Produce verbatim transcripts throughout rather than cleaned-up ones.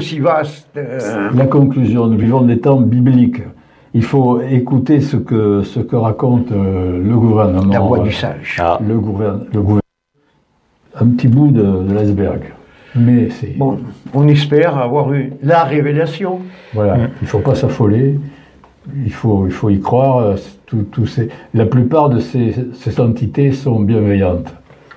aussi vaste. Euh... La conclusion, nous vivons des temps bibliques. Il faut écouter ce que, ce que raconte euh, le gouvernement. La voix du sage. Ah. Le gouvernement. Le gouvernement. Un petit bout de, de l'iceberg. Mais c'est... Bon, on espère avoir eu la révélation. Voilà, mmh. Il ne faut pas s'affoler, il faut, il faut y croire. Tout, tout ces... La plupart de ces, ces entités sont bienveillantes.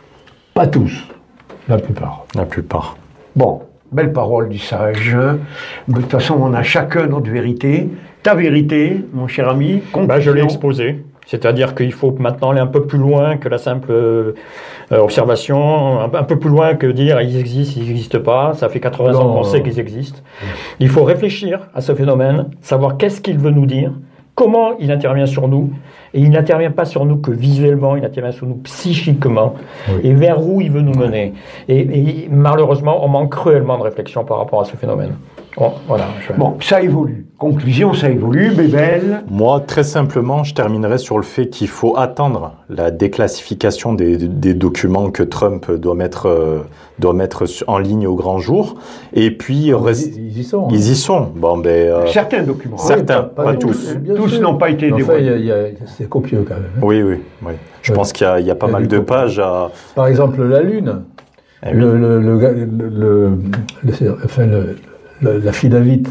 Pas tous, la plupart. La plupart. Bon, belle parole du sage. De toute façon, on a chacun notre vérité. Ta vérité, mon cher ami, ben, je l'ai exposé. C'est-à-dire qu'il faut maintenant aller un peu plus loin que la simple euh, observation, un, un peu plus loin que dire ils existent, ils n'existent pas. Ça fait quatre-vingts non, ans qu'on sait qu'ils existent. Il faut réfléchir à ce phénomène, savoir qu'est-ce qu'il veut nous dire, comment il intervient sur nous. Et il n'intervient pas sur nous que visuellement, il intervient sur nous psychiquement. Oui. Et vers où il veut nous mener. Et, et malheureusement, on manque cruellement de réflexion par rapport à ce phénomène. Bon, voilà, je... bon, ça évolue. Conclusion, ça évolue, Bébel. Moi, très simplement, je terminerai sur le fait qu'il faut attendre la déclassification des, des documents que Trump doit mettre, euh, doit mettre en ligne au grand jour. Et puis, oh, reste... ils y sont. Ils y sont. Bon, ben, euh... certains documents. Certains, oui, pas, pas, pas tous. Tous n'ont pas été dévoilés. Enfin, c'est copieux quand même. Hein. Oui, oui, oui. Je ouais. pense qu'il y a, il y a pas il y a mal de pages à... Par exemple, la Lune. Eh le, oui. le, le, le, le, le, enfin, le, le, la fille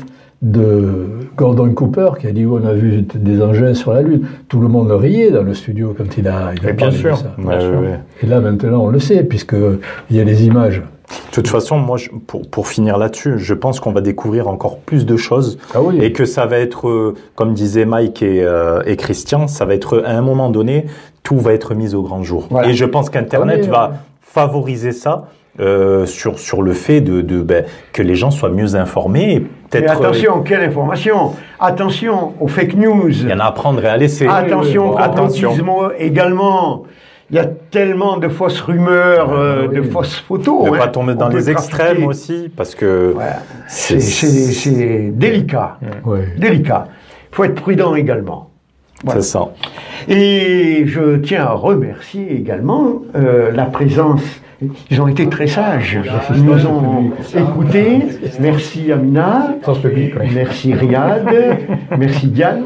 de Gordon Cooper qui a dit oh, on a vu des engins sur la Lune. Tout le monde riait dans le studio quand il a, il a bien sûr, de ça. Ouais, ouais, ouais. Et là maintenant on le sait puisqu'il y a les images. De toute façon, moi, je, pour, pour finir là-dessus, je pense qu'on va découvrir encore plus de choses ah oui. et que ça va être, comme disaient Mike et, euh, et Christian, ça va être à un moment donné, tout va être mis au grand jour. Voilà. Et je pense qu'Internet ah oui, va oui. favoriser ça. Euh, sur sur le fait de, de ben, que les gens soient mieux informés. Et peut-être. Mais attention, euh, quelle information! Attention aux fake news. Il y en a à prendre et à laisser. Attention au complotisme également. Il y a tellement de fausses rumeurs, euh, oui. de fausses photos. Ne hein. pas tomber dans On les extrêmes aussi, parce que ouais. c'est, c'est, c'est délicat, ouais. délicat. Il faut être prudent également. Voilà. C'est ça. Et je tiens à remercier également euh, la présence. Ils ont été très sages. Ils nous ont écoutés. Merci Amina. Merci Riyad. Merci Diane.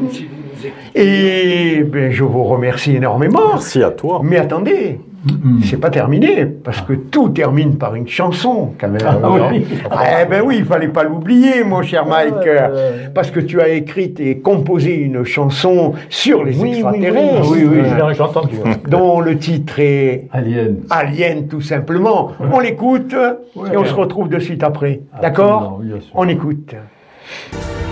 Et ben, je vous remercie énormément. Merci à toi. Mais attendez, mm-hmm. c'est pas terminé, parce que tout termine par une chanson, quand même. Ah, oui. Eh ben oui, il fallait pas l'oublier, mon cher Mike, euh... parce que tu as écrit et composé une chanson sur les oui, extraterrestres. Oui, oui, oui, oui. j'ai entendu. Dont le titre est Alien. Alien, tout simplement. On l'écoute ouais, et on ouais. se retrouve de suite après. Ah, D'accord ? non, On écoute.